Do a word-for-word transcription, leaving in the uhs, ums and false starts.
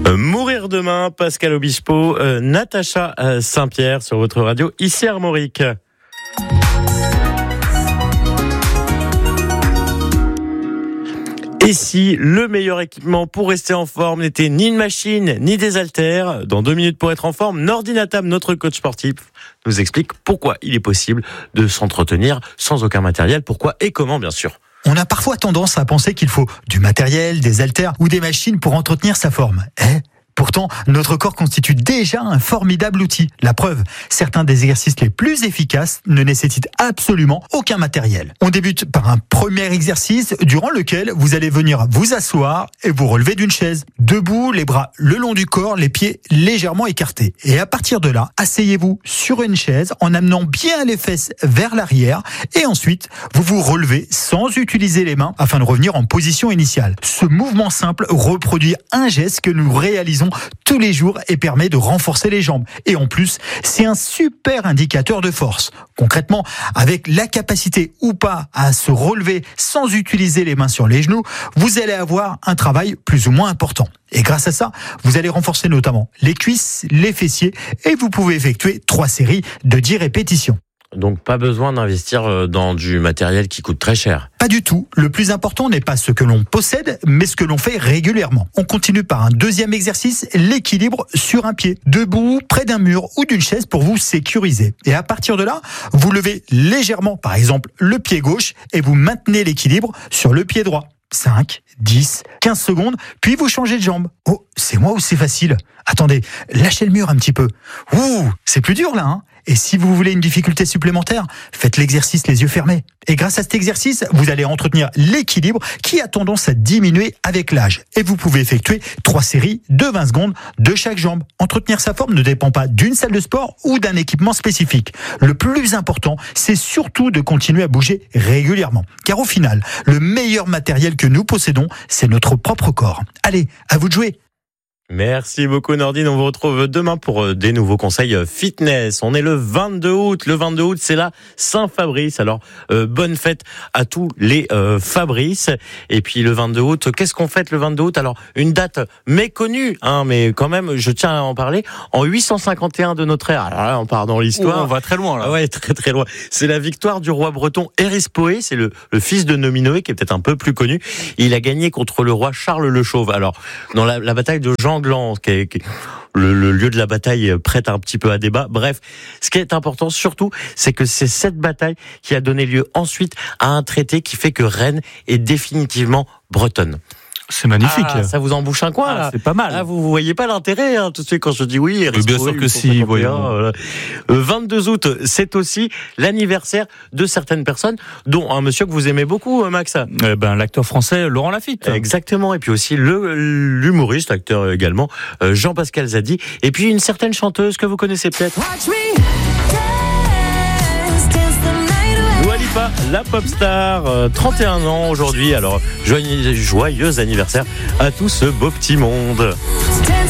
Euh, mourir demain, Pascal Obispo, euh, Natacha euh, Saint-Pierre sur votre radio, ici Armorique. Et si le meilleur équipement pour rester en forme n'était ni une machine, ni des haltères, dans deux minutes pour être en forme, Nordi Natam, notre coach sportif, nous explique pourquoi il est possible de s'entretenir sans aucun matériel, pourquoi et comment bien sûr. On a parfois tendance à penser qu'il faut du matériel, des haltères ou des machines pour entretenir sa forme. Eh ? Pourtant, notre corps constitue déjà un formidable outil. La preuve, certains des exercices les plus efficaces ne nécessitent absolument aucun matériel. On débute par un premier exercice durant lequel vous allez venir vous asseoir et vous relever d'une chaise. Debout, les bras le long du corps, les pieds légèrement écartés. Et à partir de là, asseyez-vous sur une chaise en amenant bien les fesses vers l'arrière et ensuite, vous vous relevez sans utiliser les mains afin de revenir en position initiale. Ce mouvement simple reproduit un geste que nous réalisons tous les jours et permet de renforcer les jambes. Et en plus, c'est un super indicateur de force. Concrètement, avec la capacité ou pas à se relever sans utiliser les mains sur les genoux, vous allez avoir un travail plus ou moins important. Et grâce à ça, vous allez renforcer notamment les cuisses, les fessiers et vous pouvez effectuer trois séries de dix répétitions. Donc pas besoin d'investir dans du matériel qui coûte très cher. Pas du tout. Le plus important n'est pas ce que l'on possède, mais ce que l'on fait régulièrement. On continue par un deuxième exercice, l'équilibre sur un pied, debout, près d'un mur ou d'une chaise pour vous sécuriser. Et à partir de là, vous levez légèrement, par exemple, le pied gauche et vous maintenez l'équilibre sur le pied droit. cinq, dix, quinze secondes, puis vous changez de jambe. Oh, c'est moi ou c'est facile ? Attendez, lâchez le mur un petit peu. Ouh, c'est plus dur là, hein ? Et si vous voulez une difficulté supplémentaire, faites l'exercice les yeux fermés. Et grâce à cet exercice, vous allez entretenir l'équilibre qui a tendance à diminuer avec l'âge. Et vous pouvez effectuer trois séries de vingt secondes de chaque jambe. Entretenir sa forme ne dépend pas d'une salle de sport ou d'un équipement spécifique. Le plus important, c'est surtout de continuer à bouger régulièrement. Car au final, le meilleur matériel que nous possédons, c'est notre propre corps. Allez, à vous de jouer. Merci beaucoup Nordine, on vous retrouve demain pour des nouveaux conseils fitness. On est le vingt-deux août, le vingt-deux août c'est la Saint-Fabrice, alors euh, bonne fête à tous les euh, Fabrice. Et puis le vingt-deux août, qu'est-ce qu'on fête le vingt-deux août ? Alors une date méconnue, hein, mais quand même je tiens à en parler, en huit cent cinquante et un de notre ère. Alors là on part dans l'histoire. Oh, on va très loin là. Ah ouais, très très loin. C'est la victoire du roi breton Erispoé, c'est le, le fils de Nominoé qui est peut-être un peu plus connu. Il a gagné contre le roi Charles le Chauve. Alors dans la, la bataille de Jean Gland, qui est, qui est, le, le lieu de la bataille prête un petit peu à débat. Bref, ce qui est important surtout, c'est que c'est cette bataille qui a donné lieu ensuite à un traité qui fait que Rennes est définitivement bretonne. C'est magnifique. Ah, ça vous embouche un coin, ah, là. C'est pas mal. Ah, vous, vous voyez pas l'intérêt, hein, tout de suite, quand je dis oui. Mais bien sûr que si, voyons. Voilà. Euh, vingt-deux août, c'est aussi l'anniversaire de certaines personnes, dont un monsieur que vous aimez beaucoup, Max. Eh ben, l'acteur français Laurent Lafitte. Exactement. Et puis aussi le, l'humoriste, acteur également, Jean-Pascal Zadi. Et puis une certaine chanteuse que vous connaissez peut-être. La pop star, euh, trente et un ans aujourd'hui, alors joyeux, joyeux anniversaire à tout ce beau petit monde.